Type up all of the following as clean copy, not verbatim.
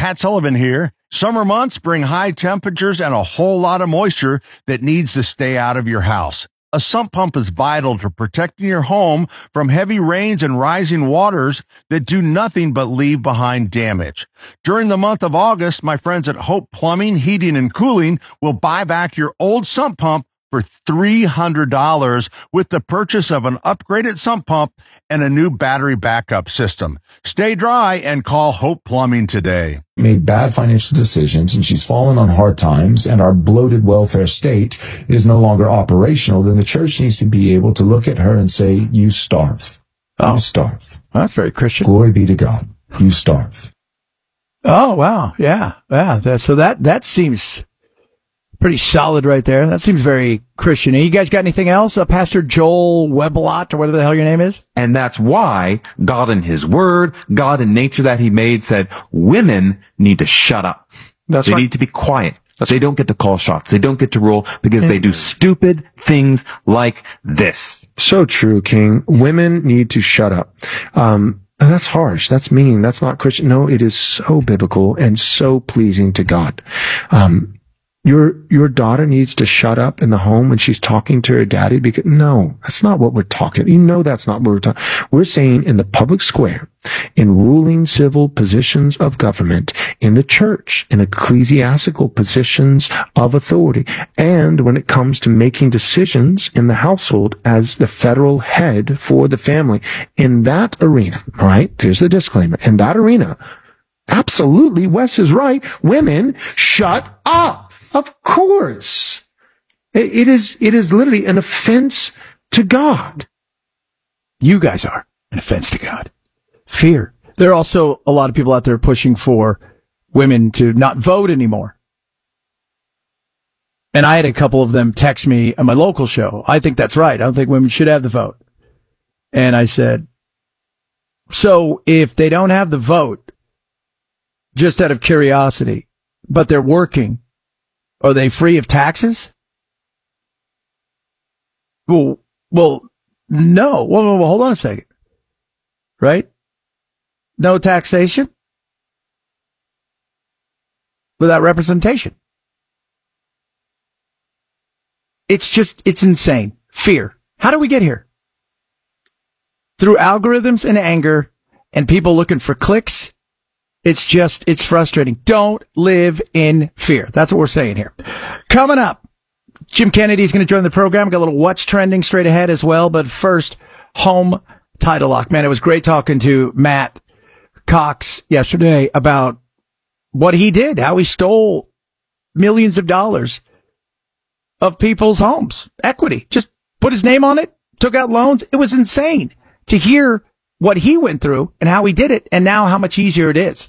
Pat Sullivan here. Summer months bring high temperatures and a whole lot of moisture that needs to stay out of your house. A sump pump is vital to protecting your home from heavy rains and rising waters that do nothing but leave behind damage. During the month of August, my friends at Hope Plumbing, Heating, and Cooling will buy back your old sump pump for $300 with the purchase of an upgraded sump pump and a new battery backup system. Stay dry and call Hope Plumbing today. Made bad financial decisions and she's fallen on hard times and our bloated welfare state is no longer operational, then the church needs to be able to look at her and say, you starve. Oh. You starve. Well, that's very Christian. Glory be to God. You starve. Oh, wow. Yeah. Yeah. So that seems pretty solid right there. That seems very Christian. You guys got anything else? Pastor Joel Weblot, or whatever the hell your name is? And that's why God in his word, God in nature that he made said, women need to shut up. They need to be quiet. They don't get to call shots. They don't get to rule because they do stupid things like this. So true, King. Women need to shut up. That's harsh. That's mean. That's not Christian. No, it is so biblical and so pleasing to God. Your daughter needs to shut up in the home when she's talking to her daddy because no, that's not what we're talking. You know that's not what we're talking. We're saying in the public square, in ruling civil positions of government, in the church, in ecclesiastical positions of authority, and when it comes to making decisions in the household as the federal head for the family, in that arena, all right? Here's the disclaimer. In that arena, absolutely, Wes is right. Women, shut up. Of course. It is literally an offense to God. You guys are an offense to God. Fear. There are also a lot of people out there pushing for women to not vote anymore. And I had a couple of them text me on my local show. I think that's right. I don't think women should have the vote. And I said, so if they don't have the vote, just out of curiosity, but they're working, are they free of taxes? Well, no. Well, hold on a second. Right? No taxation without representation. It's insane. Fear. How do we get here? Through algorithms and anger and people looking for clicks. It's frustrating. Don't live in fear. That's what we're saying here. Coming up, Jim Kennedy is going to join the program. Got a little what's trending straight ahead as well. But first, home title lock. Man, it was great talking to Matt Cox yesterday about what he did, how he stole millions of dollars of people's homes, equity. Just put his name on it, took out loans. It was insane to hear what he went through and how he did it, and now how much easier it is.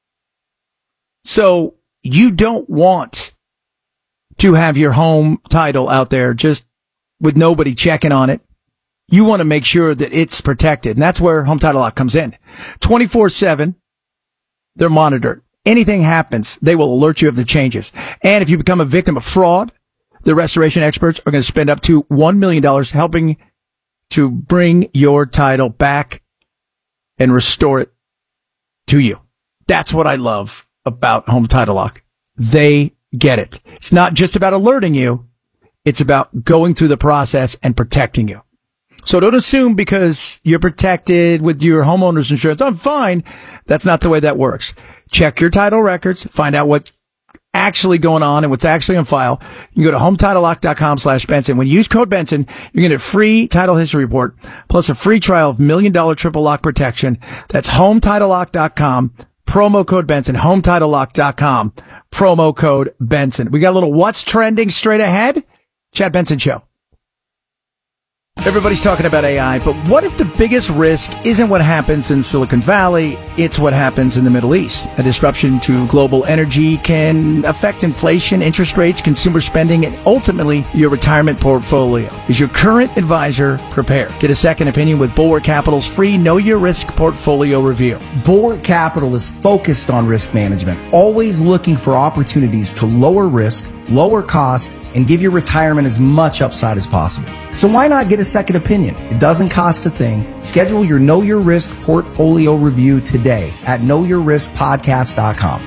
So you don't want to have your home title out there just with nobody checking on it. You want to make sure that it's protected, and that's where Home Title Lock comes in. 24/7, they're monitored. Anything happens, they will alert you of the changes. And if you become a victim of fraud, the restoration experts are going to spend up to $1 million helping to bring your title back and restore it to you. That's what I love about Home Title Lock. They get it. It's not just about alerting you. It's about going through the process and protecting you. So don't assume because you're protected with your homeowner's insurance, I'm fine. That's not the way that works. Check your title records, find out what's actually going on and what's actually on file. You can go to HometitleLock.com/Benson. When you use code Benson, you're going to get a free title history report plus a free trial of $1 million triple lock protection. That's HometitleLock.com. Promo code Benson, HometitleLock.com, promo code Benson. We got a little what's trending straight ahead. Chad Benson Show. Everybody's talking about AI, but what if the biggest risk isn't what happens in Silicon Valley, it's what happens in the Middle East? A disruption to global energy can affect inflation, interest rates, consumer spending, and ultimately your retirement portfolio. Is your current advisor prepared? Get a second opinion with Bulwark Capital's free Know Your Risk portfolio review. Bulwark Capital is focused on risk management, always looking for opportunities to lower risk, lower cost, and give your retirement as much upside as possible. So why not get a second opinion? It doesn't cost a thing. Schedule your Know Your Risk portfolio review today at knowyourriskpodcast.com.